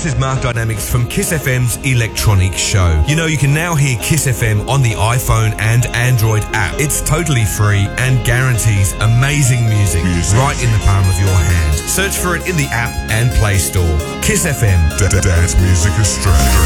this is Mark Dynamics from Kiss FM's Electronic Show. You know, you can now hear Kiss FM on the iPhone and Android app. It's totally free and guarantees amazing music right in the palm of your hand. Search for it in the app and Play Store. Kiss FM. Dance Music Australia.